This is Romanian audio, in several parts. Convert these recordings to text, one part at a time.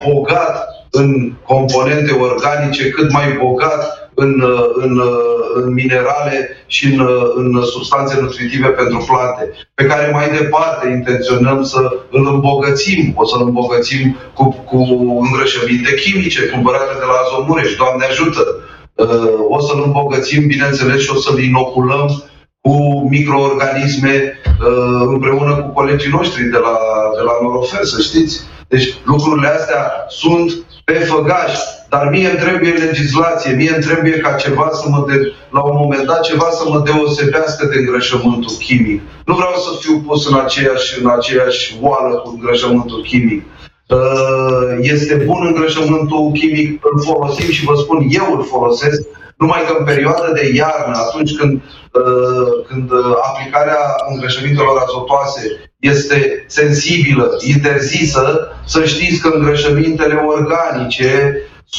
bogat în componente organice, cât mai bogat în minerale și în substanțe nutritive pentru plante, pe care mai departe intenționăm să îl îmbogățim. O să-l îmbogățim cu îngrășăminte chimice cumpărate de la Azomureș, Doamne ajută! O să-l îmbogățim, bineînțeles, și o să-l inoculăm cu microorganisme împreună cu colegii noștri de la Norofer, să știți. Deci lucrurile astea sunt pe făgaș, dar mie îmi trebuie legislație, mie îmi trebuie ca ceva la un moment dat ceva să mă deosebească de îngrășământul chimic. Nu vreau să fiu pus în aceeași oală cu îngrășământul chimic. Este bun îngrășământul chimic, îl folosim și vă spun, eu îl folosesc, numai că în perioada de iarnă, atunci când aplicarea îngrășămintelor azotoase este sensibilă, interzisă, să știți că îngrășămintele organice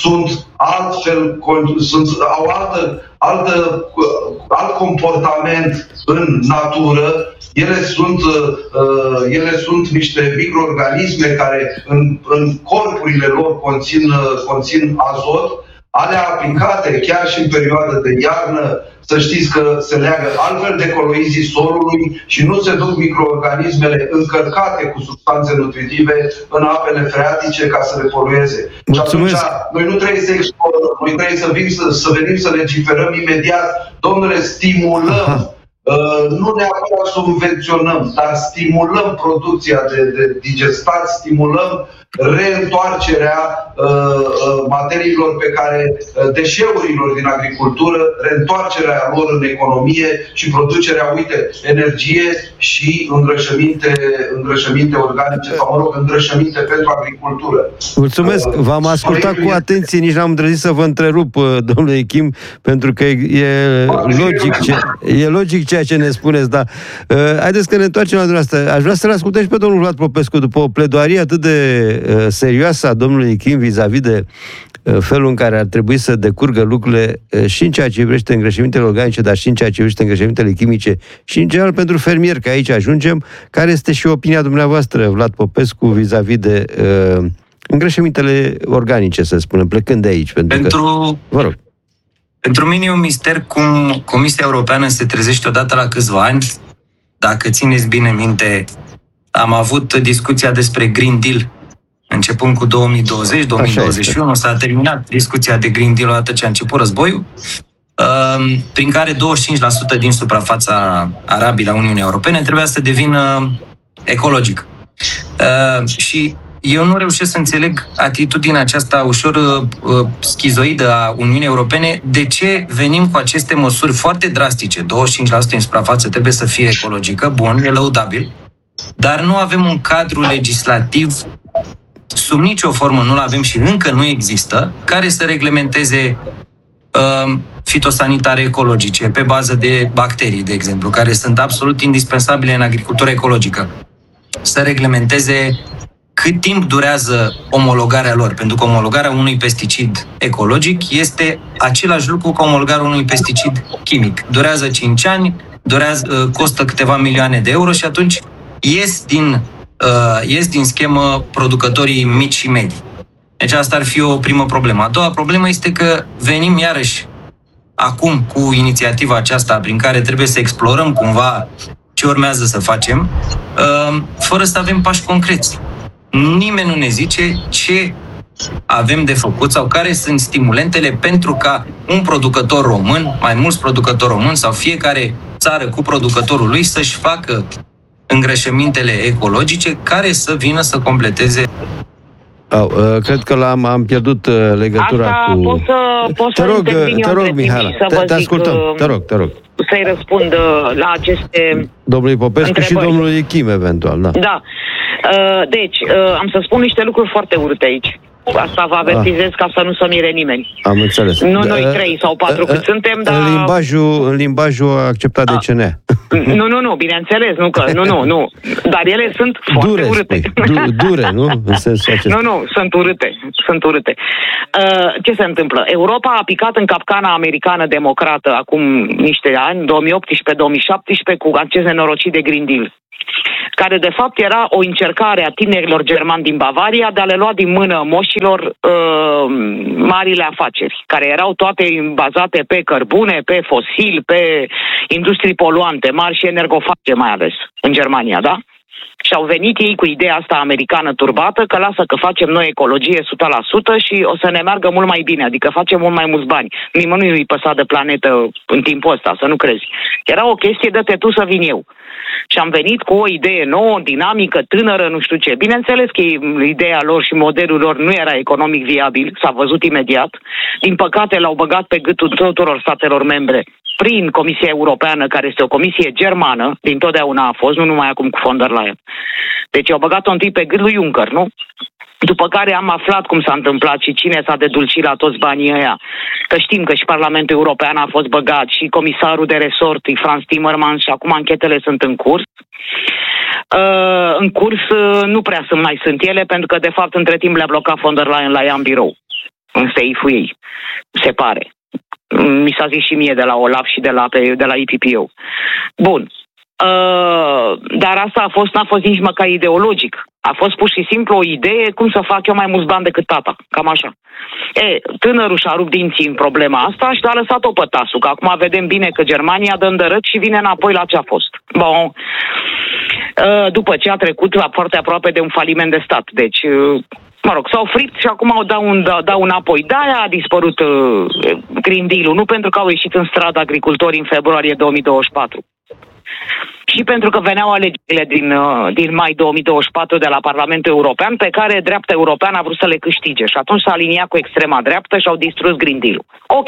au alt comportament în natură. Ele sunt niște microorganisme care în corpurile lor conțin azot. Alea aplicate chiar și în perioada de iarnă, să știți că se leagă altfel de coloizii solului și nu se duc microorganismele încărcate cu substanțe nutritive în apele freatice ca să le polueze. Și atunci noi nu trebuie să explorăm, noi trebuie să venim să legiferăm imediat. Domnule, stimulăm, nu neapărat subvenționăm, dar stimulăm producția de digestați, stimulăm reîntoarcerea materiilor deșeurilor din agricultură, reîntoarcerea lor în economie și producerea, energie și îngrășăminte organice sau, îngrășăminte pentru agricultură. Mulțumesc! V-am ascultat cu atenție, nici n-am îndrăznit să vă întrerup, domnule Kim, pentru că e logic ceea ce ne spuneți, dar haideți că ne întoarcem la dumneavoastră. Aș vrea să-l ascultăm și pe domnul Vlad Popescu după o pledoarie atât de serioasă a domnului Kim vis-a-vis de felul în care ar trebui să decurgă lucrurile și în ceea ce privește îngrășămintele organice, dar și în ceea ce privește îngrășămintele chimice și în general pentru fermieri, că aici ajungem. Care este și opinia dumneavoastră, Vlad Popescu, vis-a-vis de îngrășămintele organice, să spunem, plecând de aici? Vă rog. Pentru mine e un mister cum Comisia Europeană se trezește odată la câțiva ani. Dacă țineți bine minte, am avut discuția despre Green Deal începând cu 2020-2021, s-a terminat discuția de Green Deal odată ce a început războiul, prin care 25% din suprafața arabilă a Uniunii Europene trebuia să devină ecologică. Și eu nu reușesc să înțeleg atitudinea aceasta ușor schizoidă a Uniunii Europene. De ce venim cu aceste măsuri foarte drastice? 25% din suprafață trebuie să fie ecologică, bun, e lăudabil, dar nu avem un cadru legislativ, sub nicio formă nu-l avem și încă nu există, care să reglementeze fitosanitare ecologice pe bază de bacterii, de exemplu, care sunt absolut indispensabile în agricultura ecologică. Să reglementeze cât timp durează omologarea lor, pentru că omologarea unui pesticid ecologic este același lucru ca omologarea unui pesticid chimic. Durează 5 ani, costă câteva milioane de euro și atunci ies din schemă producătorii mici și medii. Deci asta ar fi o primă problemă. A doua problemă este că venim iarăși acum cu inițiativa aceasta prin care trebuie să explorăm cumva ce urmează să facem, fără să avem pași concreți. Nimeni nu ne zice ce avem de făcut sau care sunt stimulentele pentru ca un producător român, mai mulți producători români sau fiecare țară cu producătorul lui să-și facă îngrășămintele ecologice care să vină să completeze. Cred că am pierdut legătura asta cu... Te rog, Mihaela, te ascultăm. Te rog. Să-i răspund la aceste domnului Popescu întrebări. Și domnului Kim, eventual, da. Da. Deci, am să spun niște lucruri foarte urâte aici. Asta vă avertizez ca să nu se mire nimeni. Am înțeles. Nu noi 3 sau 4 cât suntem, dar... În limbajul acceptat de CNE. Nu, bineînțeles, nu. Dar ele sunt foarte urâte. Dure, nu? În sensul acesta. Nu, sunt urâte. Ce se întâmplă? Europa a picat în capcana americană democrată acum niște ani, 2018-2017, cu acest nenorocit de Green Deal, care de fapt era o încercare a tinerilor germani din Bavaria de a le lua din mână moșii băncilor marile afaceri, care erau toate bazate pe cărbune, pe fosil, pe industrii poluante, mari și energofage mai ales, în Germania, da? Și au venit ei cu ideea asta americană turbată că lasă că facem noi ecologie 100% și o să ne meargă mult mai bine, adică facem mult mai mulți bani. Nimănui nu-i păsa de planetă în timpul ăsta, să nu crezi. Era o chestie de te tu să vin eu. Și am venit cu o idee nouă, dinamică, tânără, nu știu ce. Bineînțeles că ideea lor și modelul lor nu era economic viabil, s-a văzut imediat. Din păcate l-au băgat pe gâtul tuturor statelor membre prin Comisia Europeană, care este o comisie germană, dintotdeauna a fost, nu numai acum cu von der Leyen. Deci au băgat-o întâi pe gât lui Juncker, nu? După care am aflat cum s-a întâmplat și cine s-a dedulcit la toți banii ăia. Că știm că și Parlamentul European a fost băgat și comisarul de resort, Franz Timmermans, și acum anchetele sunt în curs. În curs nu prea sunt ele, pentru că de fapt între timp le-a blocat von der Leyen la ea în birou, în safe-ul ei, se pare. Mi s-a zis și mie de la OLAF și de la EPPO. Bun. Dar asta n-a fost nici măcar ideologic. A fost pur și simplu o idee cum să fac eu mai mulți bani decât tata. Cam așa. Tânărul și-a rupt dinții în problema asta și l-a lăsat-o pe tasul, că acum vedem bine că Germania dă îndărât și vine înapoi la ce a fost. Bun. După ce a trecut foarte aproape de un faliment de stat. Deci, mă rog, s-au fript și acum au dau înapoi. De-aia a dispărut Green Deal-ul, nu pentru că au ieșit în stradă agricultorii în februarie 2024. Și pentru că veneau alegerile din mai 2024 de la Parlamentul European, pe care dreapta europeană a vrut să le câștige. Și atunci s-a aliniat cu extrema dreaptă și au distrus Green Deal-ul. Ok.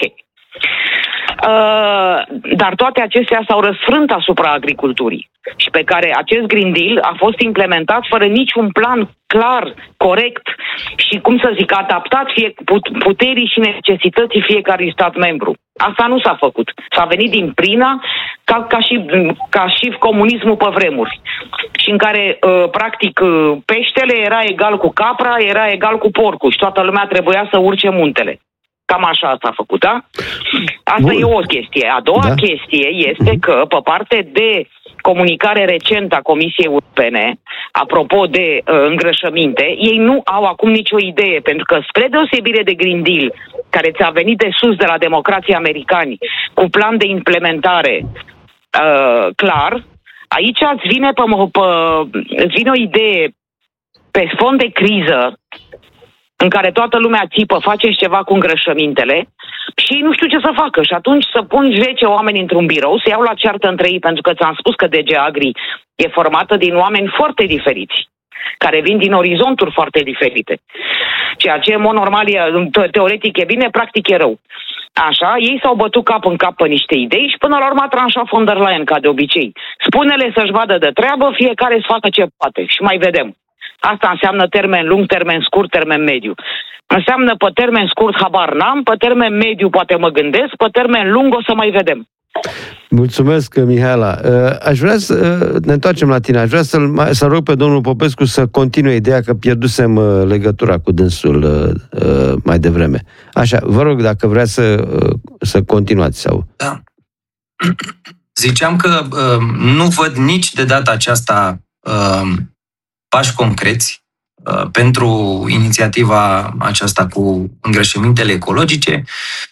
Dar toate acestea s-au răsfrânt asupra agriculturii. Și pe care acest Green Deal a fost implementat fără niciun plan clar, corect și, cum să zic, adaptat puterii și necesității fiecărui stat membru. Asta nu s-a făcut. S-a venit din prina ca și comunismul pe vremuri. Și în care, practic, peștele era egal cu capra, era egal cu porcul și toată lumea trebuia să urce muntele. Cam așa s-a făcut, da? Asta e o chestie. A doua chestie este că, pe parte de comunicare recentă a Comisiei Europene, apropo de îngrășăminte, ei nu au acum nicio idee, pentru că, spre deosebire de Green Deal, care ți-a venit de sus de la democrații americani, cu plan de implementare clar, aici îți vine o idee pe fond de criză, în care toată lumea țipă, faceți ceva cu îngrășămintele și nu știu ce să facă. Și atunci să pun 10 oameni într-un birou, să iau la ceartă între ei, pentru că ți-am spus că DG Agri e formată din oameni foarte diferiți, care vin din orizonturi foarte diferite. Ceea ce, în mod normal, teoretic e bine, practic e rău. Așa, ei s-au bătut cap în cap pe niște idei și până la urmă a tranșat von der Leyen, ca de obicei. Spune-le să-și vadă de treabă, fiecare să facă ce poate și mai vedem. Asta înseamnă termen lung, termen scurt, termen mediu. Înseamnă pe termen scurt habar n-am, pe termen mediu poate mă gândesc, pe termen lung o să mai vedem. Mulțumesc, Mihaela. Aș vrea să ne întoarcem la tine. Aș vrea să rog pe domnul Popescu să continue ideea, că pierdusem legătura cu dânsul mai devreme. Așa, vă rog, dacă vrea să continuați. Sau... Da. Ziceam că nu văd nici de data aceasta pași concreți pentru inițiativa aceasta cu îngrășămintele ecologice,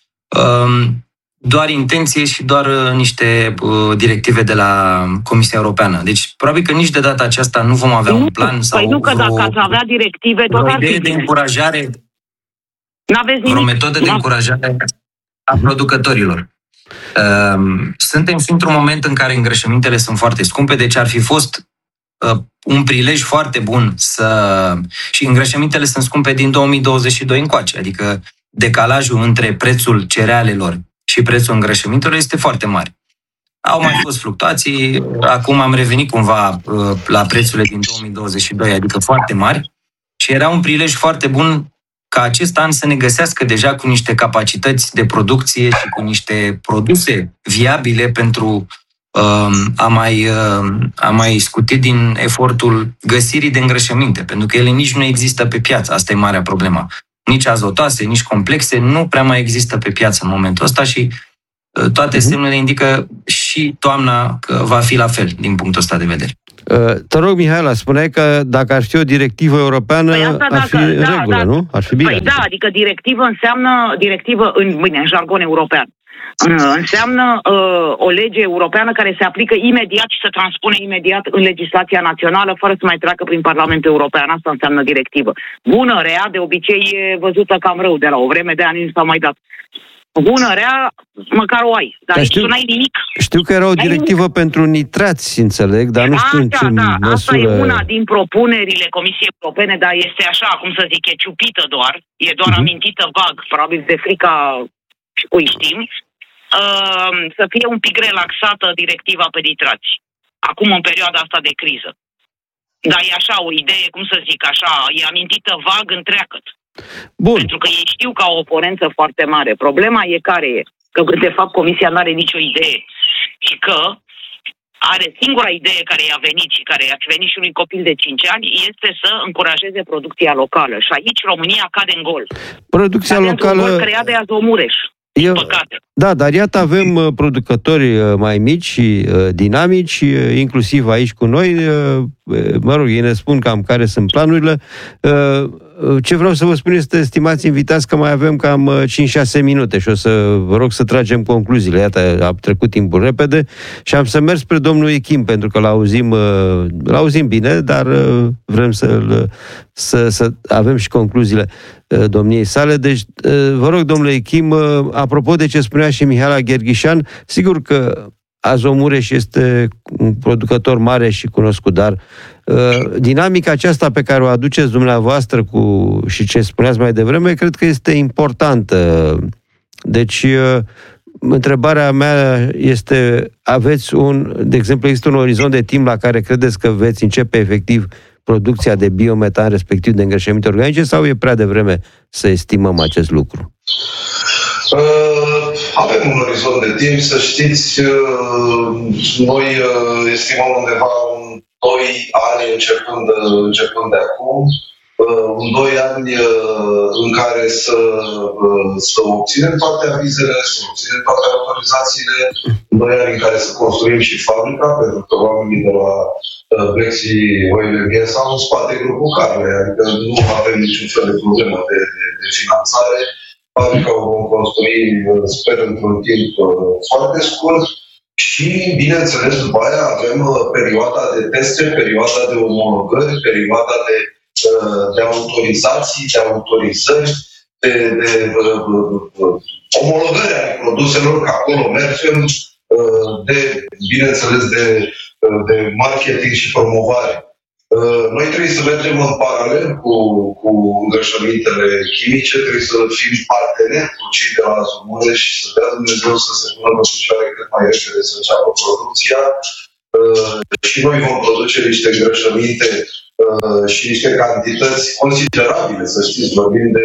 doar intenție și doar niște directive de la Comisia Europeană. Deci, probabil că nici de data aceasta nu vom avea un plan sau nu, că dacă ați avea directive, tot ar fi idee de încurajare, vreo metodă de încurajare a producătorilor. Suntem și într-un moment în care îngrășămintele sunt foarte scumpe, deci ar fi fost un prilej foarte bun și îngrășămintele sunt scumpe din 2022 încoace, adică decalajul între prețul cerealelor și prețul îngrășămintelor este foarte mare. Au mai fost fluctuații, acum am revenit cumva la prețurile din 2022, adică foarte mari, și era un prilej foarte bun ca acest an să ne găsească deja cu niște capacități de producție și cu niște produse viabile pentru a mai scuti din efortul găsirii de îngrășăminte, pentru că ele nici nu există pe piață. Asta e marea problemă. Nici azotase, nici complexe nu prea mai există pe piață în momentul ăsta și toate semnele indică și toamna că va fi la fel din punctul ăsta de vedere. Te rog, Mihaela, spuneai că dacă ar fi o directivă europeană, ar fi în regulă, nu? Ar fi bine. Păi da, adică directivă înseamnă, în jargon european, înseamnă o lege europeană care se aplică imediat și se transpune imediat în legislația națională, fără să mai treacă prin Parlamentul European. Asta înseamnă directivă. Bună, rea, de obicei e văzută cam rău, de la o vreme de ani nu s-a mai dat. Bună, rea, măcar o ai, dar aici tu n-ai nimic. Știu că era o directivă pentru nitrați, înțeleg, dar nu știu în ce măsură... Asta e una din propunerile Comisiei Europene, dar este așa, cum să zic, e ciupită doar, e doar amintită vag, probabil de frica și cui știm, să fie un pic relaxată directiva pe nitrați. Acum, în perioada asta de criză. Dar e așa o idee, cum să zic, așa, e amintită vag întreagăt. Bun. Pentru că ei știu că au o oponență foarte mare. Problema e care e? Că, de fapt, Comisia nu are nicio idee. Și că are singura idee care i-a venit și care i-a venit și unui copil de 5 ani este să încurajeze producția locală. Și aici România cade în gol. Producția locală... Cade într-un gol creat de Azomureș. Păcate. Da, dar iată avem producători mai mici și dinamici, inclusiv aici cu noi. Mă rog, ei ne spun cam care sunt planurile. Ce vreau să vă spun este, stimați invitați, că mai avem cam 5-6 minute și o să vă rog să tragem concluziile. Iată, a trecut timpul repede și am să merg spre domnul Ichim, pentru că l-auzim bine, dar vrem să avem și concluziile domniei sale. Deci, vă rog, domnule Ichim, apropo de ce spunea și Mihaela Gherghișan, sigur că Azomureș este un producător mare și cunoscut, dar dinamica aceasta pe care o aduceți dumneavoastră și ce spuneați mai devreme, cred că este importantă. Deci, întrebarea mea este, de exemplu, există un orizont de timp la care credeți că veți începe efectiv producția de biometan, respectiv de îngrășăminte organice, sau e prea devreme să estimăm acest lucru? Avem un orizont de timp, să știți, noi estimăm undeva 2 ani începând de acum, 2 ani în care să obținem toate avizele, să obținem toate autorizațiile, 2 ani în care să construim și fabrica, pentru că oamenii de la Brexi Oil and Gas au în spate grupul care, adică nu avem niciun fel de problemă de finanțare. Fabrica o vom construi, sper, într-un timp foarte scurt și, bineînțeles, după aia avem perioada de teste, perioada de omologări, perioada de autorizații, de autorizări, de omologări ale produselor, că acolo mergem, bineînțeles, de marketing și promovare. Noi trebuie să mergem în paralel cu îngrășămintele chimice, trebuie să fim parteneri cu cei de la Azomureș și să dea Dumnezeu să se pună pe picioare cât mai repede să înceapă producția. Și noi vom produce niște îngrășăminte și niște cantități considerabile, să știți, vorbim de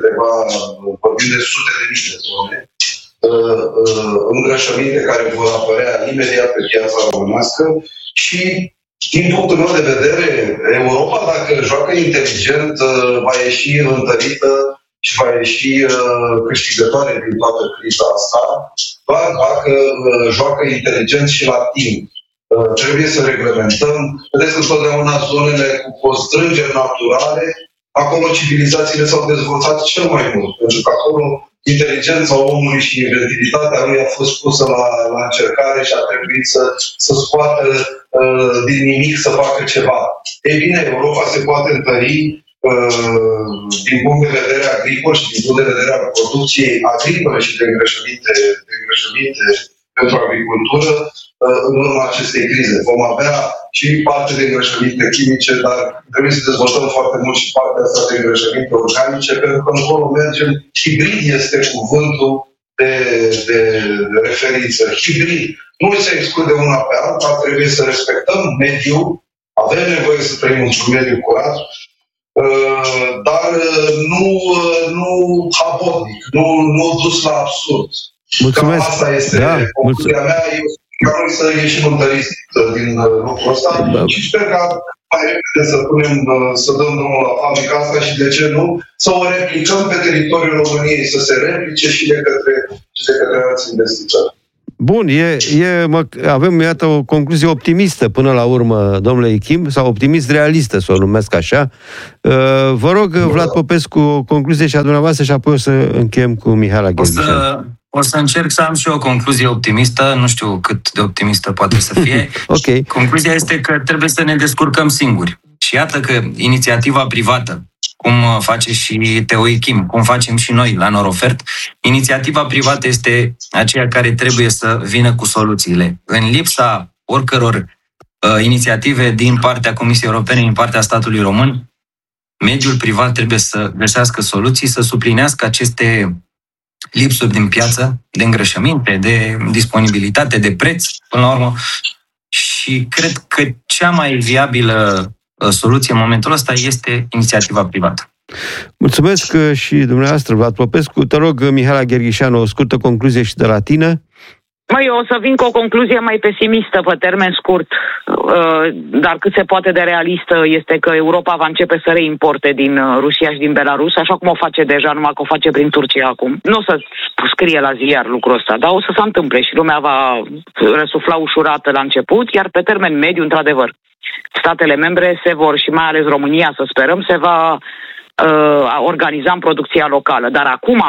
sute de mii de tone. Îngrășăminte care vor apărea imediat pe piața românească și, din punctul meu de vedere, Europa, dacă joacă inteligent, va ieși întărită și va ieși câștigătoare din toată criza asta, doar dacă joacă inteligent și la timp. Trebuie să reglementăm. Vedeți, întotdeauna zonele cu constrângeri naturale, acolo civilizațiile s-au dezvoltat cel mai mult, pentru că acolo inteligența omului și inventivitatea lui a fost pusă la încercare și a trebuit să scoată din nimic să facă ceva. Ei bine, Europa se poate întări din punct de vedere agricol și din punct de vedere al producției agricole și de îngrășăminte pentru agricultură în urma acestei crize. Vom avea și parte de îngrășăminte chimice, dar trebuie să dezvoltăm foarte mult și partea asta de îngrășăminte organice, pentru că încolo mergem. Hibrid este cuvântul de referință. Hibrid. Nu se exclude una pe alta, trebuie să respectăm mediul, avem nevoie să trăim într-un mediu curat, dar nu habotnic, nu dus la absurd. Mulțumesc. Cam asta este concluzia mea. Eu sper să ieșim întăriți din lucrul ăsta și sper că mai repede să dăm drumul la fabrica asta și, de ce nu, să o replicăm pe teritoriul României, să se replice și de către alți investitori. Bun, avem, iată, o concluzie optimistă până la urmă, domnule Ichim, sau optimist-realistă, să o numesc așa. Vă rog, Vlad Popescu, o concluzie și a dumneavoastră și apoi o să încheiem cu Mihaela Gherghișan. O să încerc să am și eu o concluzie optimistă, nu știu cât de optimistă poate să fie. Okay. Concluzia este că trebuie să ne descurcăm singuri. Și iată că inițiativa privată, cum face și Teo Ichim, cum facem și noi la Norofert, inițiativa privată este aceea care trebuie să vină cu soluțiile. În lipsa oricăror inițiative din partea Comisiei Europene, din partea statului român, mediul privat trebuie să găsească soluții, să suplinească aceste lipsuri din piață, de îngrășăminte, de disponibilitate, de preț, până la urmă. Și cred că cea mai viabilă soluție în momentul ăsta este inițiativa privată. Mulțumesc și dumneavoastră, Vlad Popescu. Te rog, Mihaela Gherghișan, o scurtă concluzie și de la tine. Eu o să vin cu o concluzie mai pesimistă pe termen scurt, dar cât se poate de realistă este că Europa va începe să reimporte din Rusia și din Belarus, așa cum o face deja, numai că o face prin Turcia acum. Nu o să scrie la ziar lucrul ăsta, dar o să se întâmple și lumea va răsufla ușurată la început, iar pe termen mediu, într-adevăr, statele membre se vor, și mai ales România, să sperăm, se va organiza în producția locală. Dar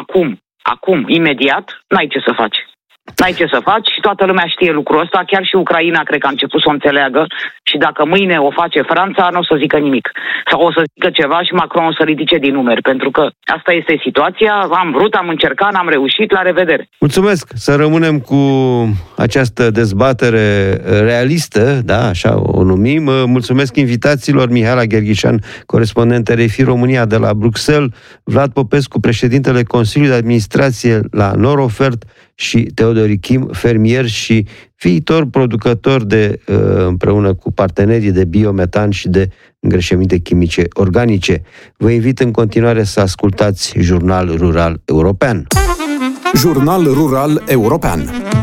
acum, imediat, n-ai ce să faci. N-ai ce să faci și toată lumea știe lucrul ăsta, chiar și Ucraina cred că a început să o înțeleagă și dacă mâine o face Franța, nu o să zică nimic. Sau o să zică ceva și Macron o să ridice din numeri, pentru că asta este situația, am vrut, am încercat, n-am reușit, la revedere. Mulțumesc, să rămânem cu această dezbatere realistă, da, așa o numim. Mulțumesc invitațiilor, Mihaela Gherghișan, corespondent RFI România de la Bruxelles, Vlad Popescu, președintele Consiliului de Administrație la Norofert și Teodor Ichim, fermier și viitor producător împreună cu partenerii de biometan și de îngrășăminte chimice organice. Vă invit în continuare să ascultați Jurnal Rural European. Jurnal Rural European.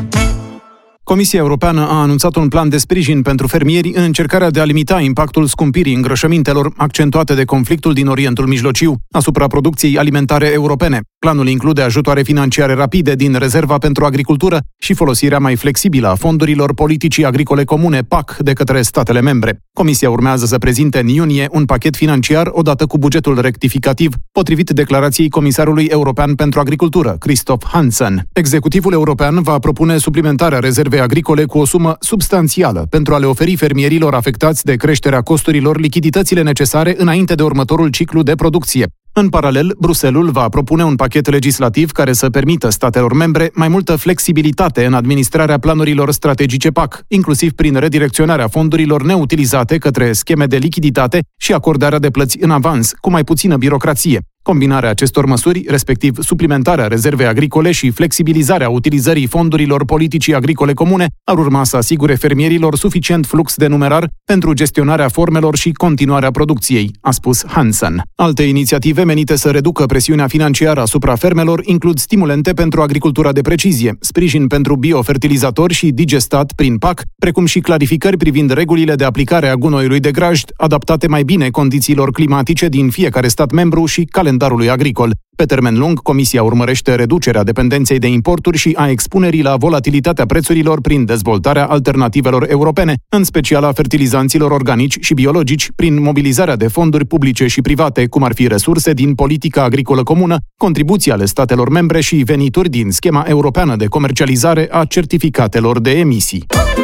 Comisia Europeană a anunțat un plan de sprijin pentru fermieri în încercarea de a limita impactul scumpirii îngrășămintelor accentuate de conflictul din Orientul Mijlociu asupra producției alimentare europene. Planul include ajutoare financiare rapide din Rezerva pentru Agricultură și folosirea mai flexibilă a fondurilor politicii agricole comune, PAC, de către statele membre. Comisia urmează să prezinte în iunie un pachet financiar odată cu bugetul rectificativ, potrivit declarației Comisarului European pentru Agricultură, Christoph Hansen. Executivul european va propune suplimentarea rezervei agricole cu o sumă substanțială pentru a le oferi fermierilor afectați de creșterea costurilor lichiditățile necesare înainte de următorul ciclu de producție. În paralel, Bruxelles va propune un pachet legislativ care să permită statelor membre mai multă flexibilitate în administrarea planurilor strategice PAC, inclusiv prin redirecționarea fondurilor neutilizate către scheme de lichiditate și acordarea de plăți în avans, cu mai puțină birocrație. Combinarea acestor măsuri, respectiv suplimentarea rezervei agricole și flexibilizarea utilizării fondurilor politicii agricole comune, ar urma să asigure fermierilor suficient flux de numerar pentru gestionarea formelor și continuarea producției, a spus Hansen. Alte inițiative menite să reducă presiunea financiară asupra fermelor includ stimulente pentru agricultura de precizie, sprijin pentru biofertilizatori și digestat prin PAC, precum și clarificări privind regulile de aplicare a gunoiului de grajd, adaptate mai bine condițiilor climatice din fiecare stat membru și calendarului agricol. Pe termen lung, Comisia urmărește reducerea dependenței de importuri și a expunerii la volatilitatea prețurilor prin dezvoltarea alternativelor europene, în special a fertilizanților organici și biologici, prin mobilizarea de fonduri publice și private, cum ar fi resurse din politica agricolă comună, contribuții ale statelor membre și venituri din schema europeană de comercializare a certificatelor de emisii.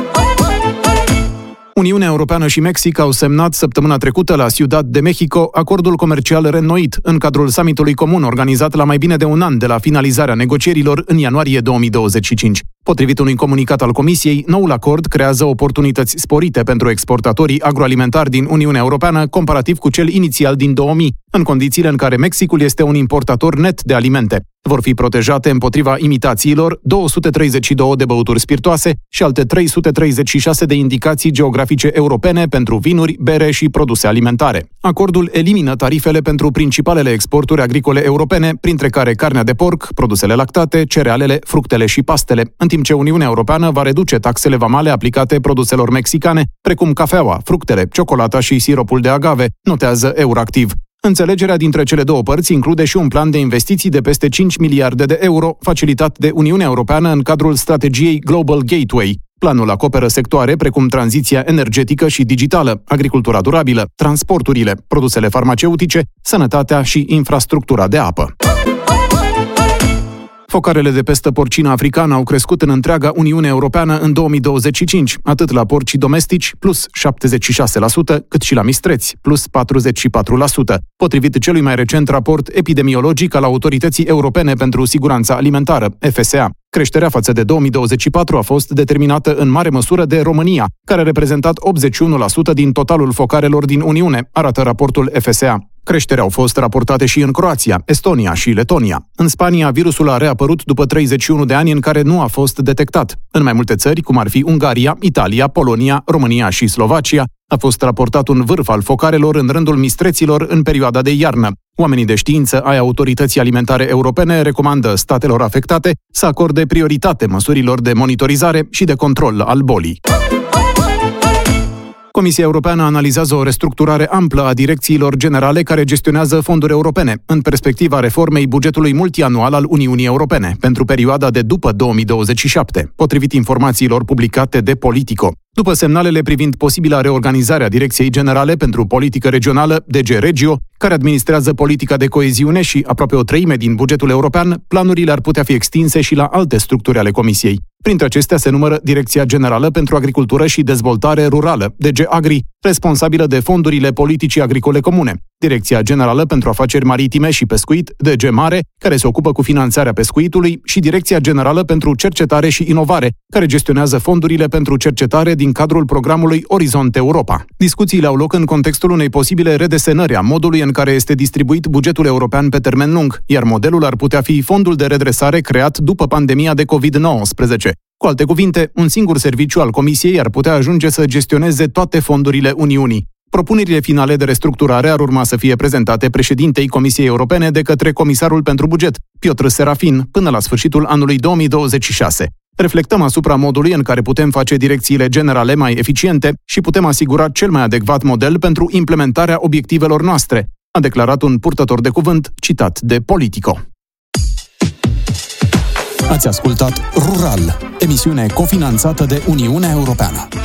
Uniunea Europeană și Mexic au semnat săptămâna trecută la Ciudad de México acordul comercial reînnoit în cadrul summitului comun organizat la mai bine de un an de la finalizarea negocierilor în ianuarie 2025. Potrivit unui comunicat al Comisiei, noul acord creează oportunități sporite pentru exportatorii agroalimentari din Uniunea Europeană comparativ cu cel inițial din 2000, în condițiile în care Mexicul este un importator net de alimente. Vor fi protejate împotriva imitațiilor 232 de băuturi spirtoase și alte 336 de indicații geografice europene pentru vinuri, bere și produse alimentare. Acordul elimină tarifele pentru principalele exporturi agricole europene, printre care carnea de porc, produsele lactate, cerealele, fructele și pastele, în timp ce Uniunea Europeană va reduce taxele vamale aplicate produselor mexicane, precum cafeaua, fructele, ciocolata și siropul de agave, notează Euractiv. Înțelegerea dintre cele două părți include și un plan de investiții de peste 5 miliarde de euro, facilitat de Uniunea Europeană în cadrul strategiei Global Gateway. Planul acoperă sectoare precum tranziția energetică și digitală, agricultura durabilă, transporturile, produsele farmaceutice, sănătatea și infrastructura de apă. Focarele de pestă porcină africană au crescut în întreaga Uniune Europeană în 2025, atât la porcii domestici, plus 76%, cât și la mistreți, plus 44%, potrivit celui mai recent raport epidemiologic al Autorității Europene pentru Siguranța Alimentară, FSA. Creșterea față de 2024 a fost determinată în mare măsură de România, care a reprezentat 81% din totalul focarelor din Uniune, arată raportul FSA. Creșteri au fost raportate și în Croația, Estonia și Letonia. În Spania, virusul a reapărut după 31 de ani în care nu a fost detectat. În mai multe țări, cum ar fi Ungaria, Italia, Polonia, România și Slovacia, a fost raportat un vârf al focarelor în rândul mistreților în perioada de iarnă. Oamenii de știință ai Autorității Alimentare Europene recomandă statelor afectate să acorde prioritate măsurilor de monitorizare și de control al bolii. Comisia Europeană analizează o restructurare amplă a direcțiilor generale care gestionează fonduri europene, în perspectiva reformei bugetului multianual al Uniunii Europene, pentru perioada de după 2027, potrivit informațiilor publicate de Politico. După semnalele privind posibila reorganizare a Direcției Generale pentru Politică Regională, DG Regio, care administrează politica de coeziune și aproape o treime din bugetul european, planurile ar putea fi extinse și la alte structuri ale Comisiei. Printre acestea se numără Direcția Generală pentru Agricultură și Dezvoltare Rurală, DG Agri, responsabilă de fondurile politicii agricole comune, Direcția Generală pentru Afaceri Maritime și Pescuit, DG Mare, care se ocupă cu finanțarea pescuitului, și Direcția Generală pentru Cercetare și Inovare, care gestionează fondurile pentru cercetare din cadrul programului Orizont Europa. Discuțiile au loc în contextul unei posibile redesenări a modului în care este distribuit bugetul european pe termen lung, iar modelul ar putea fi fondul de redresare creat după pandemia de COVID-19. Cu alte cuvinte, un singur serviciu al Comisiei ar putea ajunge să gestioneze toate fondurile Uniunii. Propunerile finale de restructurare ar urma să fie prezentate președintei Comisiei Europene de către Comisarul pentru Buget, Piotr Serafin, până la sfârșitul anului 2026. Reflectăm asupra modului în care putem face direcțiile generale mai eficiente și putem asigura cel mai adecvat model pentru implementarea obiectivelor noastre, a declarat un purtător de cuvânt citat de Politico. Ați ascultat Rural, emisiune cofinanțată de Uniunea Europeană.